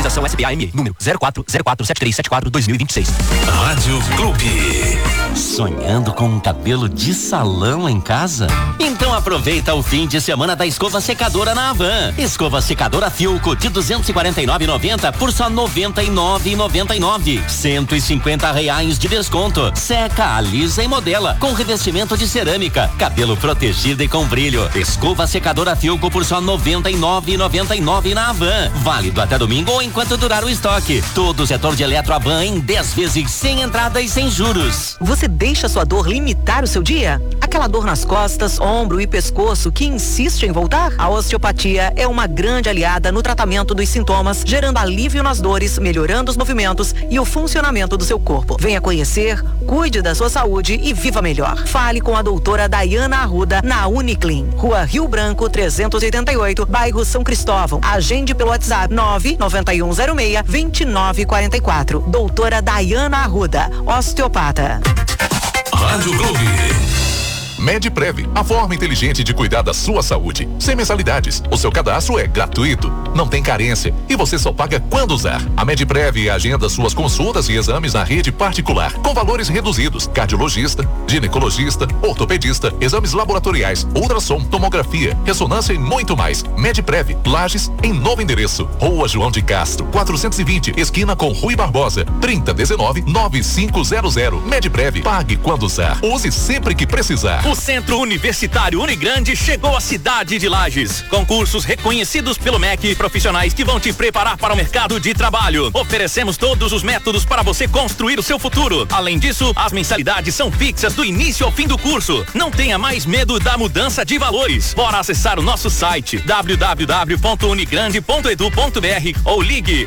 Autorização SBAME, número 04047374-2026. Rádio Clube. Sonhando com um cabelo de salão em casa? Então aproveita o fim de semana da escova secadora na Havan. Escova secadora Filco de R$249,90 por só R$99,99. R$150 de desconto. Seca, alisa e modela com revestimento de cerâmica, cabelo protegido e com brilho. Escova secadora Filco por só R$99,99 na Havan. Válido até domingo ou enquanto durar o estoque. Todo o setor de eletro Havan em 10 vezes sem entrada e sem juros. Você deixa sua dor limitar o seu dia? Aquela dor nas costas, ombro e pescoço que insiste em voltar? A osteopatia é uma grande aliada no tratamento dos sintomas, gerando alívio nas dores, melhorando os movimentos e o funcionamento do seu corpo. Venha conhecer, cuide da sua saúde e viva melhor. Fale com a doutora Dayana Arruda na Uniclin, Rua Rio Branco 388, bairro São Cristóvão. Agende pelo WhatsApp 99106-2944. Doutora Dayana Arruda, osteopata. Rádio Clube. Medprev, a forma inteligente de cuidar da sua saúde. Sem mensalidades, o seu cadastro é gratuito, não tem carência e você só paga quando usar. A Medprev agenda suas consultas e exames na rede particular, com valores reduzidos. Cardiologista, ginecologista, ortopedista, exames laboratoriais, ultrassom, tomografia, ressonância e muito mais. Medprev, Lages, em novo endereço. Rua João de Castro, 420, esquina com Rui Barbosa, 3019-9500. Medprev, pague quando usar. Use sempre que precisar. O Centro Universitário Unigrande chegou à cidade de Lages. Concursos reconhecidos pelo MEC, profissionais que vão te preparar para o mercado de trabalho. Oferecemos todos os métodos para você construir o seu futuro. Além disso, as mensalidades são fixas do início ao fim do curso. Não tenha mais medo da mudança de valores. Bora acessar o nosso site www.unigrande.edu.br ou ligue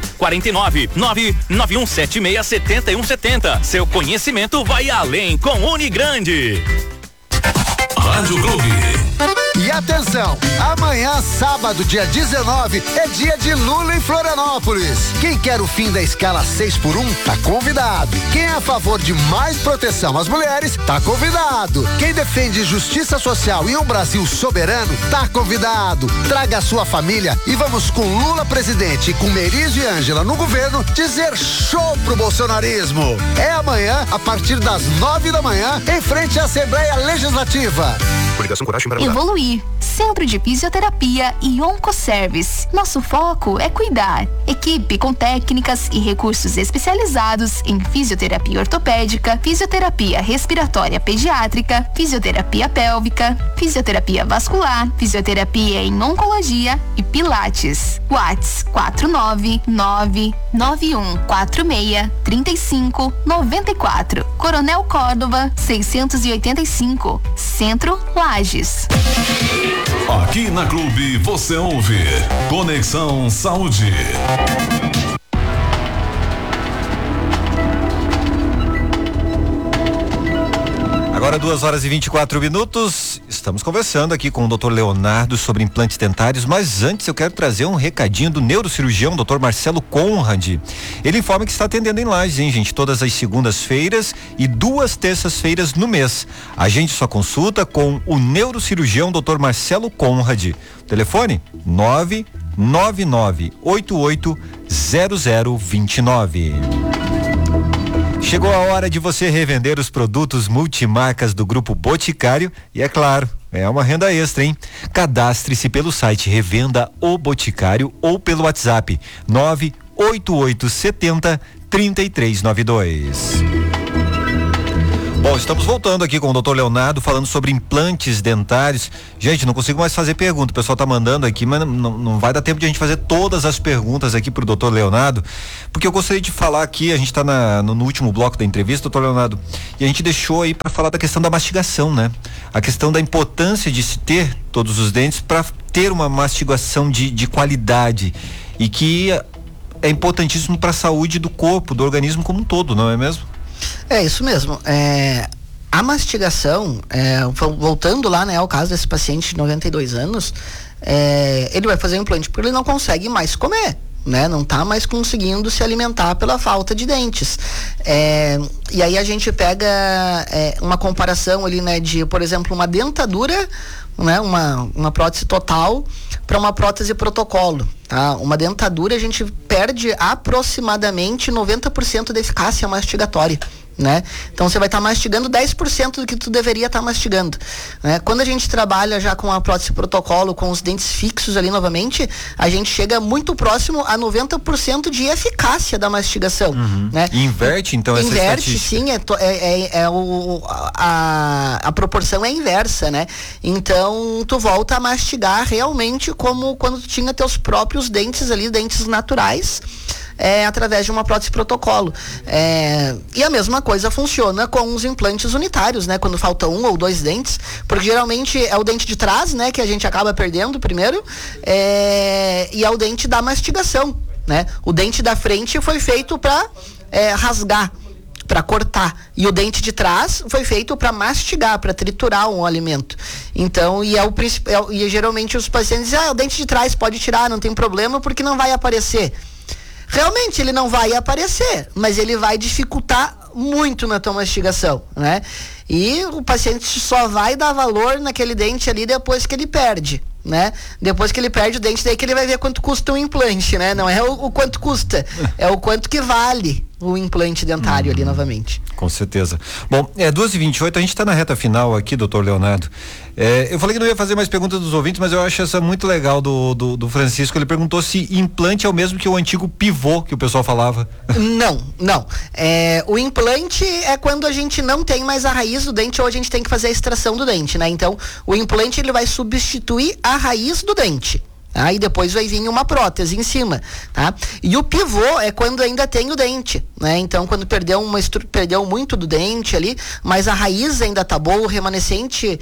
499-9176-7170. Seu conhecimento vai além com Unigrande. Rádio Clube. E atenção, amanhã, sábado, dia 19, é dia de Lula em Florianópolis. Quem quer o fim da escala 6x1, tá convidado. Quem é a favor de mais proteção às mulheres, tá convidado. Quem defende justiça social e um Brasil soberano, tá convidado. Traga a sua família e vamos com Lula presidente e com Merizio e Ângela no governo dizer show pro bolsonarismo. É amanhã, a partir das 9 da manhã, em frente à Assembleia Legislativa. Evoluir. Centro de Fisioterapia e Oncoservice. Nosso foco é cuidar. Equipe com técnicas e recursos especializados em fisioterapia ortopédica, fisioterapia respiratória pediátrica, fisioterapia pélvica, fisioterapia vascular, fisioterapia em oncologia e pilates. WhatsApp 49991463594. Coronel Córdova 685. Centro Lages. Aqui na Clube você ouve Conexão Saúde. Agora 2h24. Estamos conversando aqui com o Dr. Leonardo sobre implantes dentários, mas antes eu quero trazer um recadinho do neurocirurgião Dr. Marcelo Conrad. Ele informa que está atendendo em Lages, hein, gente? Todas as segundas-feiras e 2 terças-feiras no mês. Agende sua consulta com o neurocirurgião Dr. Marcelo Conrad. Telefone 999880029. Chegou a hora de você revender os produtos multimarcas do Grupo Boticário e, é claro, é uma renda extra, hein? Cadastre-se pelo site Revenda o Boticário ou pelo WhatsApp 98870-3392. Bom, estamos voltando aqui com o Dr. Leonardo falando sobre implantes dentários. Gente, não consigo mais fazer pergunta, o pessoal tá mandando aqui, mas não vai dar tempo de a gente fazer todas as perguntas aqui pro Dr. Leonardo, porque eu gostaria de falar aqui, a gente tá no último bloco da entrevista, Dr. Leonardo, e a gente deixou aí para falar da questão da mastigação, né? A questão da importância de se ter todos os dentes para ter uma mastigação de qualidade e que é importantíssimo para a saúde do corpo, do organismo como um todo, não é mesmo? É isso mesmo. A mastigação, voltando lá, né, ao caso desse paciente de 92 anos, ele vai fazer um implante porque ele não consegue mais comer, né? Não está mais conseguindo se alimentar pela falta de dentes. E aí a gente pega uma comparação ali, né, de, por exemplo, uma dentadura, né, uma prótese total para uma prótese protocolo. Tá? Uma dentadura a gente perde aproximadamente 90% da eficácia mastigatória. Né? Então você vai estar mastigando 10% do que tu deveria estar mastigando, né? Quando a gente trabalha já com a prótese protocolo, com os dentes fixos ali novamente, a gente chega muito próximo a 90% de eficácia da mastigação, né? Inverte então essa Inverte, estatística. sim, a proporção é inversa, né? Então tu volta a mastigar realmente como quando tu tinha teus próprios dentes ali, dentes naturais, através de uma prótese protocolo. E a mesma coisa funciona com os implantes unitários, né? Quando falta 1 ou 2 dentes, porque geralmente é o dente de trás, né? Que a gente acaba perdendo primeiro, e é o dente da mastigação, né? O dente da frente foi feito para rasgar, para cortar, e o dente de trás foi feito para mastigar, para triturar um alimento. Então, e geralmente os pacientes dizem, o dente de trás pode tirar, não tem problema, porque não vai aparecer. Realmente ele não vai aparecer, mas ele vai dificultar muito na tua mastigação, né? E o paciente só vai dar valor naquele dente ali depois que ele perde, né? Depois que ele perde o dente, daí que ele vai ver quanto custa um implante, né? Não é o quanto custa, é o quanto que vale o implante dentário ali novamente. Com certeza. Bom, 2h28, a gente está na reta final aqui, doutor Leonardo. Eu falei que não ia fazer mais perguntas dos ouvintes, mas eu acho essa muito legal do Francisco. Ele perguntou se implante é o mesmo que o antigo pivô que o pessoal falava. Não. O implante é quando a gente não tem mais a raiz do dente, ou a gente tem que fazer a extração do dente, né? Então, o implante ele vai substituir a raiz do dente. E depois vai vir uma prótese em cima, tá? E o pivô é quando ainda tem o dente, né? Então, quando perdeu muito do dente ali, mas a raiz ainda tá boa, o remanescente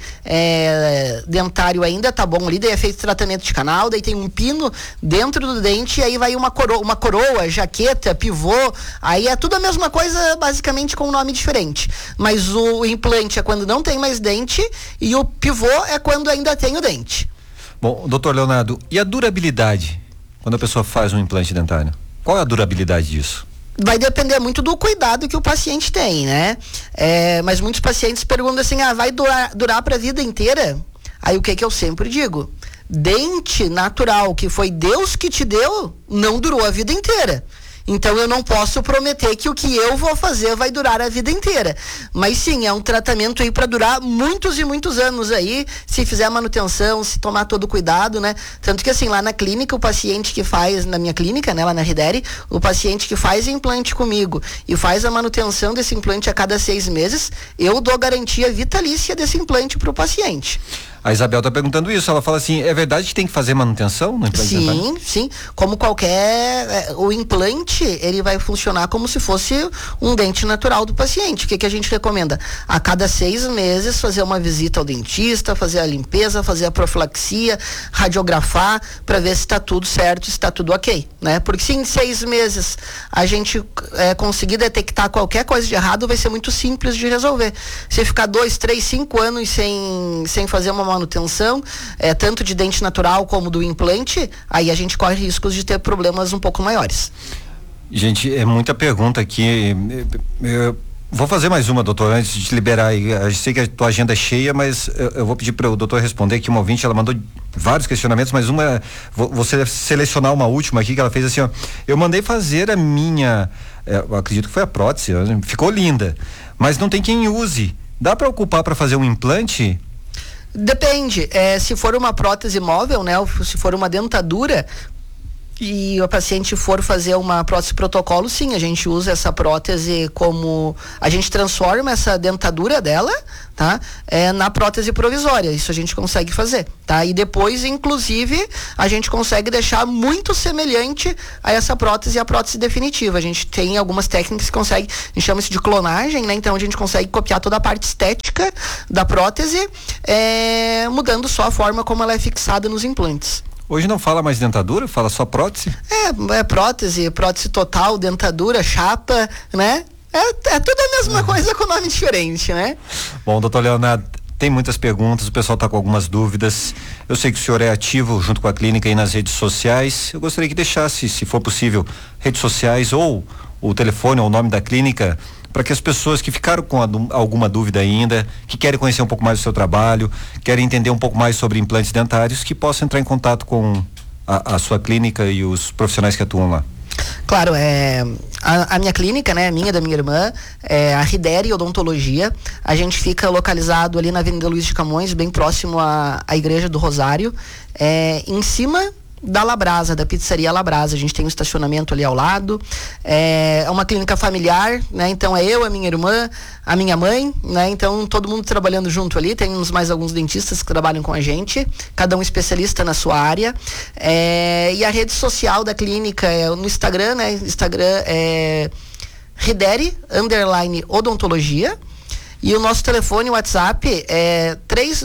dentário ainda tá bom ali, daí é feito tratamento de canal, daí tem um pino dentro do dente, e aí vai uma coroa, jaqueta, pivô, aí é tudo a mesma coisa, basicamente com um nome diferente. Mas o implante é quando não tem mais dente, e o pivô é quando ainda tem o dente. Bom, doutor Leonardo, e a durabilidade quando a pessoa faz um implante dentário? Qual é a durabilidade disso? Vai depender muito do cuidado que o paciente tem, né? Mas muitos pacientes perguntam assim, vai durar para a vida inteira? Aí o que eu sempre digo? Dente natural que foi Deus que te deu, não durou a vida inteira. Então eu não posso prometer que o que eu vou fazer vai durar a vida inteira. Mas sim, é um tratamento aí para durar muitos e muitos anos aí, se fizer manutenção, se tomar todo o cuidado, né? Tanto que assim, lá na clínica, o paciente que faz, na minha clínica, né, lá na Rideri, o paciente que faz implante comigo e faz a manutenção desse implante a cada 6 meses, eu dou garantia vitalícia desse implante para o paciente. A Isabel tá perguntando isso, ela fala assim, é verdade que tem que fazer manutenção no implante dentário? Sim, como o implante, ele vai funcionar como se fosse um dente natural do paciente. O que a gente recomenda? A cada 6 meses fazer uma visita ao dentista, fazer a limpeza, fazer a profilaxia, radiografar, para ver se está tudo certo, se está tudo ok, né? Porque se em 6 meses a gente conseguir detectar qualquer coisa de errado, vai ser muito simples de resolver. Se ficar 2, 3, 5 anos sem fazer uma manutenção, tanto de dente natural como do implante, aí a gente corre riscos de ter problemas um pouco maiores. Gente, é muita pergunta aqui. Eu vou fazer mais uma, doutor, antes de te liberar aí. Eu sei que a tua agenda é cheia, mas eu vou pedir para o doutor responder aqui. Uma ouvinte, ela mandou vários questionamentos, mas vou selecionar uma última aqui, que ela fez assim, ó. Eu mandei fazer a minha, eu acredito que foi a prótese, ficou linda, mas não tem quem use. Dá para ocupar para fazer um implante? Depende, se for uma prótese móvel, né, ou se for uma dentadura e o paciente for fazer uma prótese protocolo, sim, a gente usa essa prótese como, a gente transforma essa dentadura dela, tá, na prótese provisória, isso a gente consegue fazer, tá, e depois, inclusive, a gente consegue deixar muito semelhante a essa prótese e a prótese definitiva. A gente tem algumas técnicas que consegue, a gente chama isso de clonagem, né, então a gente consegue copiar toda a parte estética da prótese, mudando só a forma como ela é fixada nos implantes. Hoje não fala mais dentadura, fala só prótese? Prótese total, dentadura, chapa, né? É tudo a mesma coisa com nome diferente, né? Bom, doutor Leonardo, tem muitas perguntas, o pessoal está com algumas dúvidas. Eu sei que o senhor é ativo junto com a clínica aí nas redes sociais. Eu gostaria que deixasse, se for possível, redes sociais ou o telefone ou o nome da clínica, para que as pessoas que ficaram com alguma dúvida ainda, que querem conhecer um pouco mais do seu trabalho, querem entender um pouco mais sobre implantes dentários, que possam entrar em contato com a sua clínica e os profissionais que atuam lá? Claro, a minha clínica, né, minha e da minha irmã, é a Ridere Odontologia. A gente fica localizado ali na Avenida Luiz de Camões, bem próximo à Igreja do Rosário, em cima da Labrasa, da pizzaria Labrasa. A gente tem um estacionamento ali ao lado. É uma clínica familiar, né? Então é eu, a minha irmã, a minha mãe, né? Então todo mundo trabalhando junto ali. Temos mais alguns dentistas que trabalham com a gente, cada um especialista na sua área. E a rede social da clínica é no Instagram, né? Instagram é Ridere_Odontologia. E o nosso telefone, o WhatsApp é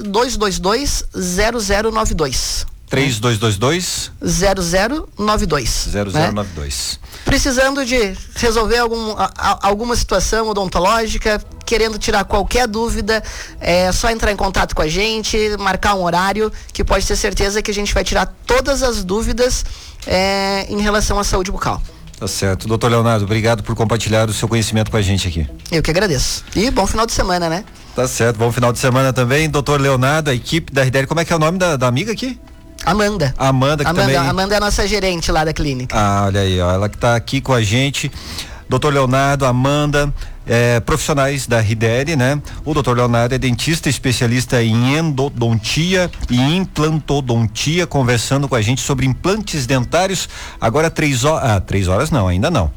3222-0092. 3222 0092. 0092. Precisando de resolver alguma situação odontológica, querendo tirar qualquer dúvida, é só entrar em contato com a gente, marcar um horário, que pode ter certeza que a gente vai tirar todas as dúvidas em relação à saúde bucal. Tá certo. Doutor Leonardo, obrigado por compartilhar o seu conhecimento com a gente aqui. Eu que agradeço. E bom final de semana, né? Tá certo, bom final de semana também. Doutor Leonardo, a equipe da Ridere, como é que é o nome da amiga aqui? Amanda. Amanda, também... Amanda é a nossa gerente lá da clínica. Olha aí, ó, ela que tá aqui com a gente. Doutor Leonardo, Amanda, profissionais da Ridere, né? O doutor Leonardo é dentista especialista em endodontia e implantodontia, conversando com a gente sobre implantes dentários. Agora 3 horas não, ainda não.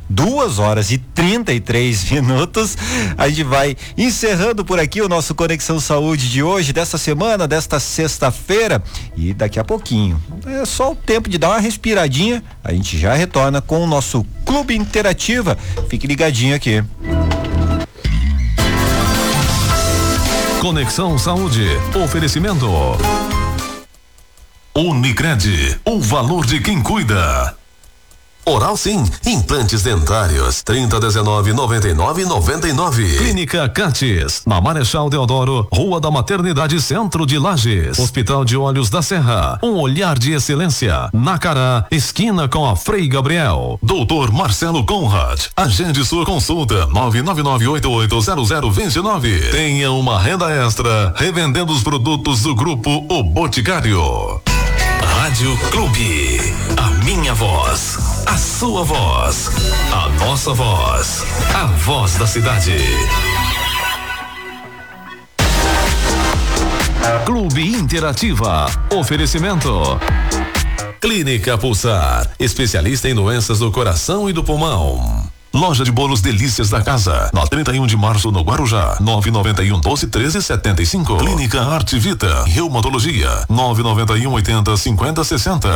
2h33. A gente vai encerrando por aqui o nosso Conexão Saúde de hoje, dessa semana, desta sexta-feira. E daqui a pouquinho, é só o tempo de dar uma respiradinha, a gente já retorna com o nosso Clube Interativa. Fique ligadinho aqui. Conexão Saúde. Oferecimento. Unicred. O valor de quem cuida. Oral Sim, implantes dentários, 3019-9999. Clínica Cates, na Marechal Deodoro, Rua da Maternidade, Centro de Lages. Hospital de Olhos da Serra, um olhar de excelência. Nacará, esquina com a Frei Gabriel. Doutor Marcelo Conrad, agende sua consulta, 999880029. Tenha uma renda extra, revendendo os produtos do Grupo O Boticário. Rádio Clube, a minha voz, a sua voz, a nossa voz, a voz da cidade. Clube Interativa, oferecimento. Clínica Pulsar, especialista em doenças do coração e do pulmão. Loja de bolos Delícias da Casa, na 31 de março no Guarujá, 991-12-13-75. Clínica Arte Vita, Reumatologia, 991-80-50-60.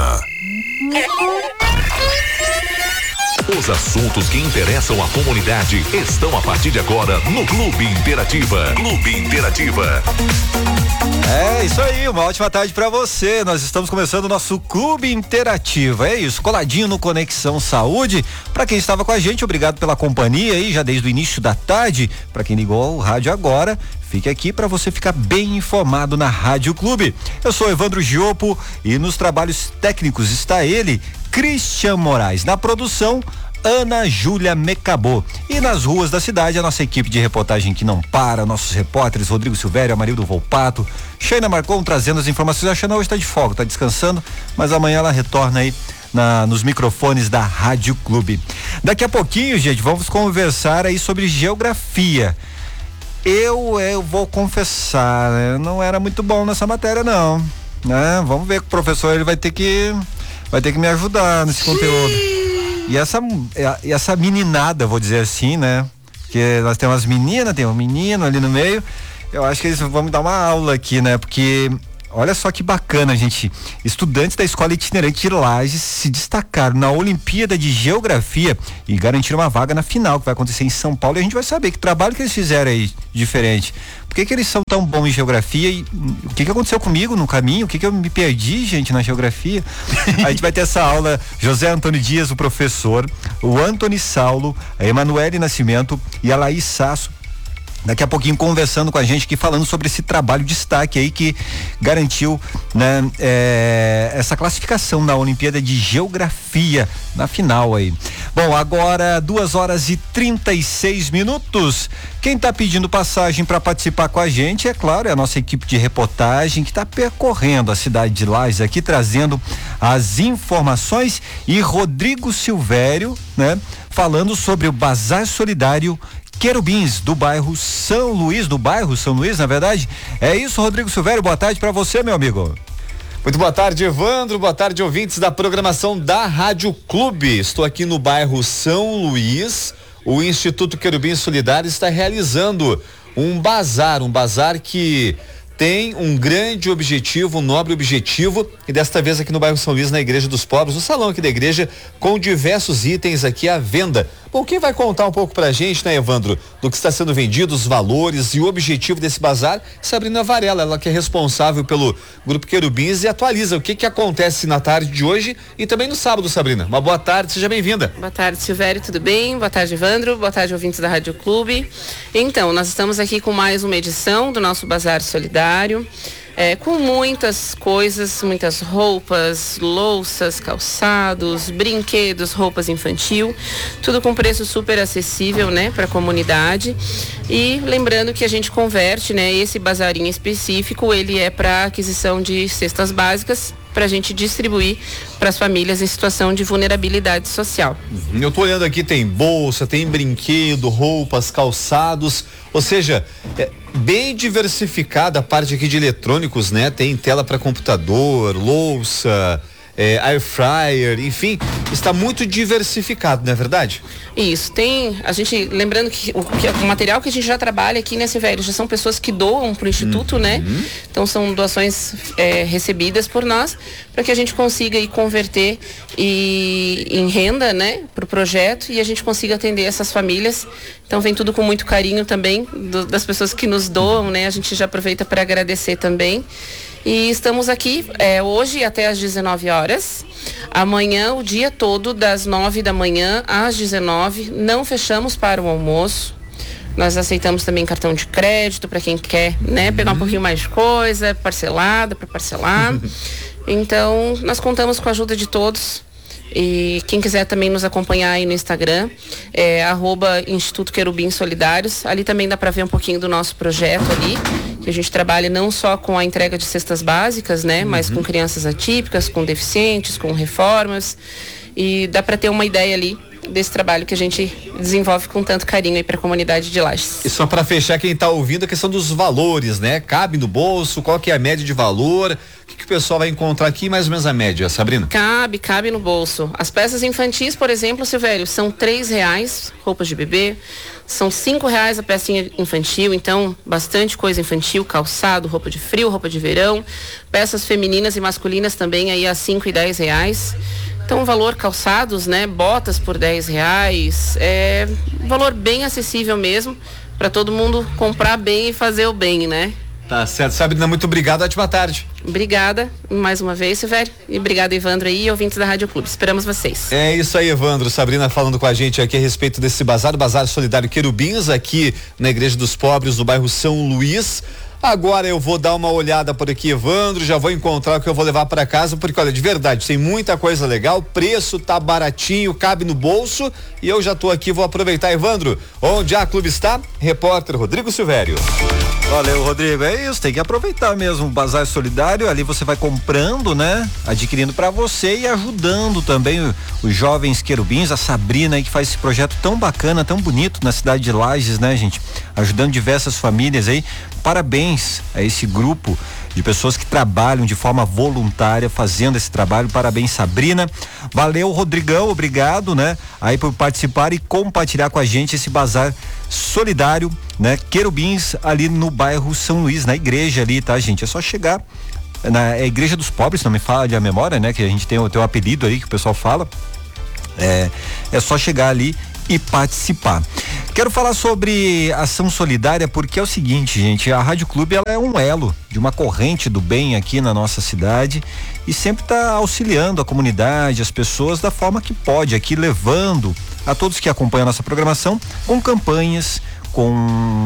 Os assuntos que interessam a comunidade estão a partir de agora no Clube Interativa. Clube Interativa. É isso aí, uma ótima tarde pra você. Nós estamos começando o nosso Clube Interativa. É isso, coladinho no Conexão Saúde. Pra quem estava com a gente, obrigado pela companhia aí, já desde o início da tarde. Pra quem ligou o rádio agora, fique aqui para você ficar bem informado na Rádio Clube. Eu sou Evandro Giopo e nos trabalhos técnicos está ele, Christian Moraes. Na produção, Ana Júlia Mecabô. E nas ruas da cidade, a nossa equipe de reportagem que não para, nossos repórteres Rodrigo Silvério, Amarildo Volpato, Sheina Marcon trazendo as informações. A Sheina hoje está de folga, está descansando, mas amanhã ela retorna aí nos microfones da Rádio Clube. Daqui a pouquinho, gente, vamos conversar aí sobre geografia. Eu vou confessar, eu não era muito bom nessa matéria não, né? Vamos ver que o professor ele vai ter que me ajudar nesse conteúdo. E essa meninada, vou dizer assim, né? Porque nós temos umas meninas, tem um menino ali no meio. Eu acho que eles vão me dar uma aula aqui, né? Porque olha só que bacana, gente. Estudantes da Escola Itinerante de Lages se destacaram na Olimpíada de Geografia e garantiram uma vaga na final, que vai acontecer em São Paulo. E a gente vai saber que trabalho que eles fizeram aí diferente. Por que eles são tão bons em geografia e o que aconteceu comigo no caminho? O que eu me perdi, gente, na geografia? A gente vai ter essa aula, José Antônio Dias, o professor, o Antony Saulo, a Emanuele Nascimento e a Laís Sasso, daqui a pouquinho conversando com a gente aqui, falando sobre esse trabalho de destaque aí que garantiu, né, essa classificação na Olimpíada de Geografia na final aí. Bom, agora 2h36. Quem está pedindo passagem para participar com a gente, é claro, é a nossa equipe de reportagem que está percorrendo a cidade de Lages aqui, trazendo as informações, e Rodrigo Silvério, né, falando sobre o Bazar Solidário Querubins do bairro São Luís, na verdade. É isso, Rodrigo Silvério, boa tarde para você, meu amigo. Muito boa tarde, Evandro, boa tarde, ouvintes da programação da Rádio Clube. Estou aqui no bairro São Luís. O Instituto Querubins Solidário está realizando um bazar que tem um grande objetivo, um nobre objetivo, e desta vez aqui no bairro São Luís, na Igreja dos Pobres, no salão aqui da igreja, com diversos itens aqui à venda. Bom, quem vai contar um pouco pra gente, né, Evandro, do que está sendo vendido, os valores e o objetivo desse bazar, Sabrina Varela, ela que é responsável pelo Grupo Querubins e atualiza o que acontece na tarde de hoje e também no sábado, Sabrina. Uma boa tarde, seja bem-vinda. Boa tarde, Silvério, tudo bem? Boa tarde, Evandro, boa tarde, ouvintes da Rádio Clube. Então, nós estamos aqui com mais uma edição do nosso Bazar Solidário, com muitas coisas, muitas roupas, louças, calçados, brinquedos, roupas infantil, tudo com preço super acessível, né, para a comunidade. E lembrando que a gente converte, né, esse bazarinho específico, ele é para aquisição de cestas básicas, para a gente distribuir para as famílias em situação de vulnerabilidade social. Eu tô olhando aqui, tem bolsa, tem brinquedo, roupas, calçados, ou seja, bem diversificada a parte aqui de eletrônicos, né? Tem tela para computador, louça, air fryer, enfim, está muito diversificado, não é verdade? Isso, a gente, lembrando que o material que a gente já trabalha aqui, né, Silvério, já são pessoas que doam para o Instituto, né? Então são doações recebidas por nós, para que a gente consiga aí converter em renda, né, para o projeto, e a gente consiga atender essas famílias. Então vem tudo com muito carinho também das pessoas que nos doam, né? A gente já aproveita para agradecer também. E estamos aqui hoje até às 19 horas. Amanhã, o dia todo, das 9 da manhã às 19, não fechamos para o almoço. Nós aceitamos também cartão de crédito para quem quer, né, pegar um pouquinho mais de coisa, parcelada, para parcelar. Então, nós contamos com a ajuda de todos. E quem quiser também nos acompanhar aí no Instagram, @Instituto Querubins Solidários. Ali também dá para ver um pouquinho do nosso projeto ali, que a gente trabalha não só com a entrega de cestas básicas, né, mas com crianças atípicas, com deficientes, com reformas, e dá para ter uma ideia ali desse trabalho que a gente desenvolve com tanto carinho aí para a comunidade de Lages. E só para fechar, quem está ouvindo, a questão dos valores, né? Cabe no bolso? Qual que é a média de valor? O que o pessoal vai encontrar aqui, mais ou menos a média, Sabrina? Cabe no bolso. As peças infantis, por exemplo, Silvério, são R$3, roupas de bebê, são R$5 a pecinha infantil, então bastante coisa infantil, calçado, roupa de frio, roupa de verão, peças femininas e masculinas também aí a R$5 e R$10. Então, valor calçados, né? Botas por R$10, valor bem acessível mesmo, para todo mundo comprar bem e fazer o bem, né? Tá certo, Sabrina, muito obrigado, ótima tarde. Obrigada, mais uma vez, Silvério, e obrigada, Evandro aí, ouvintes da Rádio Clube, esperamos vocês. É isso aí, Evandro, Sabrina falando com a gente aqui a respeito desse bazar, o Bazar Solidário Querubins, aqui na Igreja dos Pobres, no bairro São Luís. Agora eu vou dar uma olhada por aqui, Evandro, já vou encontrar o que eu vou levar para casa, porque olha, de verdade, tem muita coisa legal, preço tá baratinho, cabe no bolso, e eu já tô aqui, vou aproveitar, Evandro, onde a Clube está, repórter Rodrigo Silvério. Valeu, Rodrigo, é isso, tem que aproveitar mesmo o Bazar Solidário, ali você vai comprando, né, adquirindo para você e ajudando também os jovens querubins, a Sabrina aí que faz esse projeto tão bacana, tão bonito na cidade de Lages, né, gente, ajudando diversas famílias aí. Parabéns a esse grupo de pessoas que trabalham de forma voluntária fazendo esse trabalho. Parabéns, Sabrina. Valeu, Rodrigão, obrigado, né? Aí por participar e compartilhar com a gente esse bazar solidário, né? Querubins ali no bairro São Luís, na igreja ali, tá, gente? É só chegar na Igreja dos Pobres, não me falha a memória, né? Que a gente tem o teu apelido aí que o pessoal fala. É só chegar ali e participar. Quero falar sobre ação solidária porque é o seguinte, gente, a Rádio Clube ela é um elo de uma corrente do bem aqui na nossa cidade e sempre está auxiliando a comunidade, as pessoas da forma que pode, aqui levando a todos que acompanham a nossa programação com campanhas, com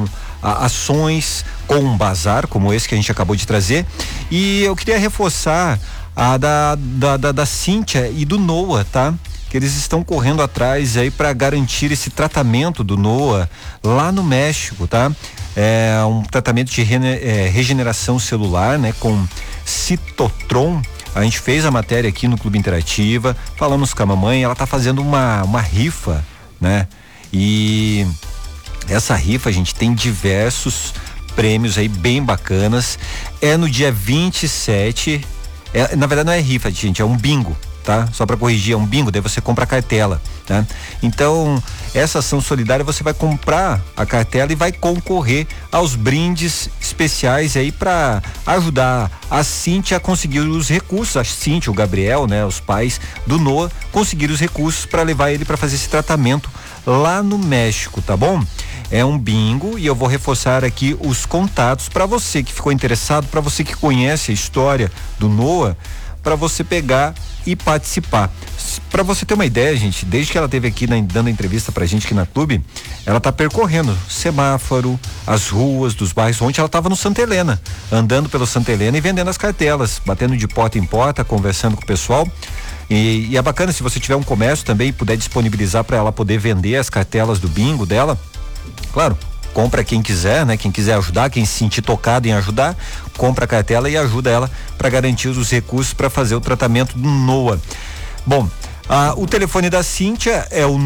ações com um bazar como esse que a gente acabou de trazer. E eu queria reforçar a da Cíntia e do Noah, tá? Que eles estão correndo atrás aí para garantir esse tratamento do Noah lá no México, tá? É um tratamento de regeneração celular, né? Com Citotron. A gente fez a matéria aqui no Clube Interativa, falamos com a mamãe, ela tá fazendo uma rifa, né? E essa rifa, a gente tem diversos prêmios aí bem bacanas. É no dia 27, na verdade não é rifa, gente, é um bingo, tá? Só para corrigir, é um bingo, daí você compra a cartela, tá? Então, essa ação solidária, você vai comprar a cartela e vai concorrer aos brindes especiais aí para ajudar a Cíntia a conseguir os recursos, a Cíntia, o Gabriel, né? Os pais do Noah conseguir os recursos para levar ele para fazer esse tratamento lá no México, tá bom? É um bingo e eu vou reforçar aqui os contatos para você que ficou interessado, para você que conhece a história do Noah, para você pegar e participar. Para você ter uma ideia, gente, desde que ela esteve aqui dando entrevista pra gente aqui na Clube, ela tá percorrendo semáforo, as ruas dos bairros. Ontem ela estava no Santa Helena, andando pelo Santa Helena e vendendo as cartelas, batendo de porta em porta, conversando com o pessoal. E é bacana se você tiver um comércio também e puder disponibilizar para ela poder vender as cartelas do bingo dela. Claro, compra quem quiser, né? Quem quiser ajudar, quem se sentir tocado em ajudar, compra a cartela e ajuda ela para garantir os recursos para fazer o tratamento do Noah. Bom, o telefone da Cíntia é o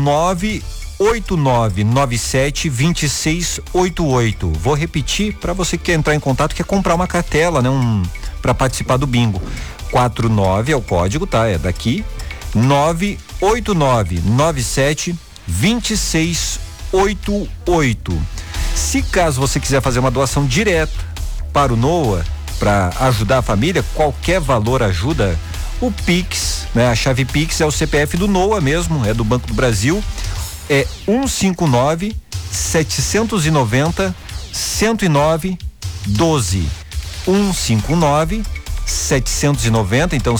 989972688. Vou repetir para você que quer entrar em contato, quer comprar uma cartela, né? Para participar do bingo. 49 é o código, tá? É daqui. 989972688. Se caso você quiser fazer uma doação direta para o Noah, para ajudar a família, qualquer valor ajuda. O Pix, né? A chave Pix é o CPF do Noah mesmo, é do Banco do Brasil, é 159-790-109-12. 159-790, então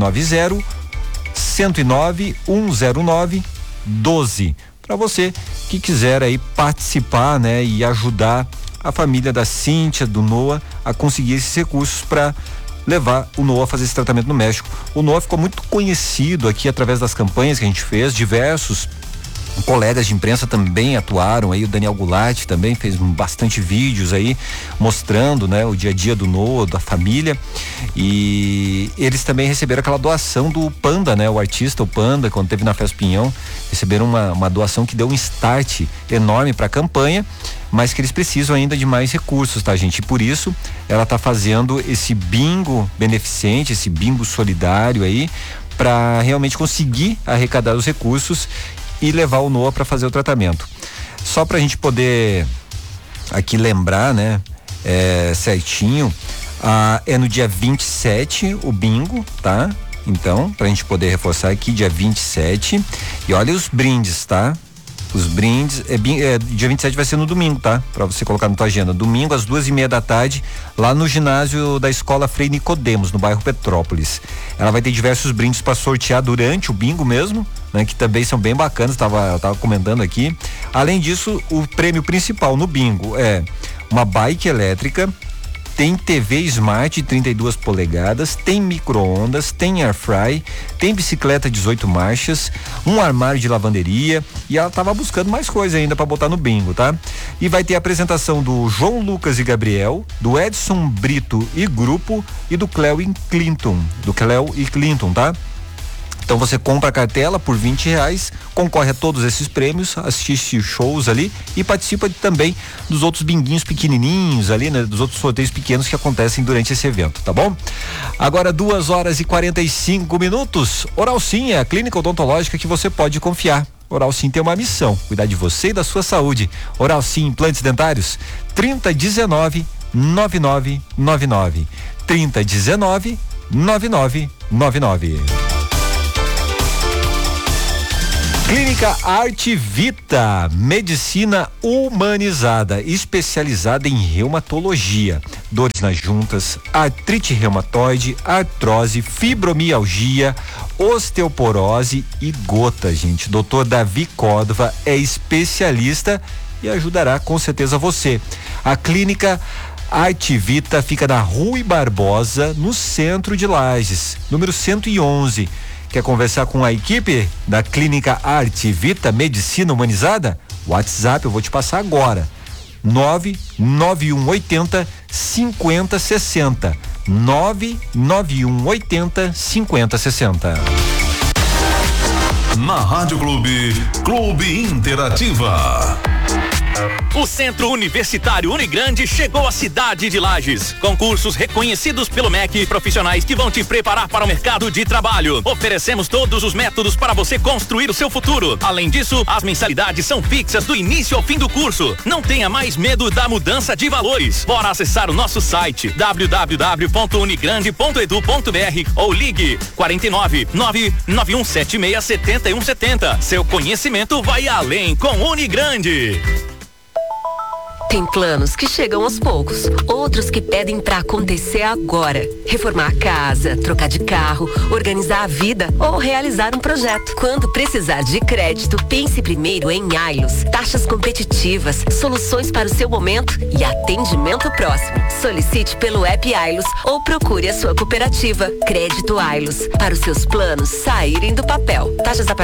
790-109-109-12. Para você que quiser aí participar, né? E ajudar a família da Cíntia, do Noah, a conseguir esses recursos para levar o Noah a fazer esse tratamento no México. O Noah ficou muito conhecido aqui através das campanhas que a gente fez, diversos colegas de imprensa também atuaram aí, o Daniel Goulart também fez bastante vídeos aí mostrando, né, o dia a dia do Noah, da família, e eles também receberam aquela doação do Panda, né, o artista, o Panda, quando teve na Festa Pinhão, receberam uma doação que deu um start enorme para a campanha, mas que eles precisam ainda de mais recursos, tá, gente? E por isso ela tá fazendo esse bingo beneficente, esse bingo solidário aí, para realmente conseguir arrecadar os recursos e levar o Noah para fazer o tratamento. Só pra gente poder aqui lembrar, né, certinho, é no dia 27 o bingo, tá? Então, pra gente poder reforçar aqui, dia 27. E olha os brindes, tá? Os brindes, dia 27 vai ser no domingo, tá? Pra você colocar na tua agenda. Domingo, às 2:30 da tarde, lá no ginásio da Escola Frei Nicodemos, no bairro Petrópolis. Ela vai ter diversos brindes para sortear durante o bingo mesmo, né? Que também são bem bacanas, eu tava comentando aqui. Além disso, o prêmio principal no bingo é uma bike elétrica, tem TV Smart de 32 polegadas, tem micro-ondas, tem air fry, tem bicicleta 18 marchas, um armário de lavanderia, e ela tava buscando mais coisa ainda para botar no bingo, tá? E vai ter a apresentação do João Lucas e Gabriel, do Edson Brito e Grupo e do Cléo e Clinton, tá? Então você compra a cartela por R$20, concorre a todos esses prêmios, assiste shows ali e participa também dos outros binguinhos pequenininhos ali, né? Dos outros sorteios pequenos que acontecem durante esse evento, tá bom? Agora 2h45. Oral Sim é a clínica odontológica que você pode confiar. Oral Sim tem uma missão, cuidar de você e da sua saúde. Oral Sim Implantes Dentários, 3019-9999. 3019-9999. Clínica Arte Vita, medicina humanizada, especializada em reumatologia, dores nas juntas, artrite reumatoide, artrose, fibromialgia, osteoporose e gota, gente. Dr. Davi Córdova é especialista e ajudará com certeza você. A clínica Artivita fica na Rui Barbosa, no centro de Lages, número 111. Quer conversar com a equipe da clínica Artivita Medicina Humanizada? WhatsApp eu vou te passar agora. 99180 5060. 99180 5060. Na Rádio Clube, Clube Interativa. O Centro Universitário Unigrande chegou à cidade de Lages. Concursos reconhecidos pelo MEC, profissionais que vão te preparar para o mercado de trabalho. Oferecemos todos os métodos para você construir o seu futuro. Além disso, as mensalidades são fixas do início ao fim do curso. Não tenha mais medo da mudança de valores. Bora acessar o nosso site www.unigrande.edu.br ou ligue 49 99176 7170. Seu conhecimento vai além com Unigrande. Tem planos que chegam aos poucos, outros que pedem pra acontecer agora. Reformar a casa, trocar de carro, organizar a vida ou realizar um projeto. Quando precisar de crédito, pense primeiro em Ailos. Taxas competitivas, soluções para o seu momento e atendimento próximo. Solicite pelo app Ailos ou procure a sua cooperativa. Crédito Ailos, para os seus planos saírem do papel. Taxas a partir